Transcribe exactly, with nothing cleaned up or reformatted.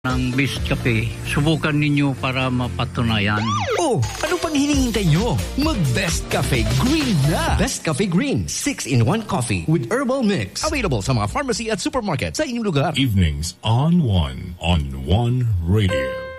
ng Best Cafe. Subukan ninyo para mapatunayan. Oh, ano pang hinihintay nyo? Mag-Best Cafe Green na! Best Cafe Green, six in one coffee with herbal mix. Available sa mga pharmacy at supermarket sa inyong lugar. Evenings on One on One Radio.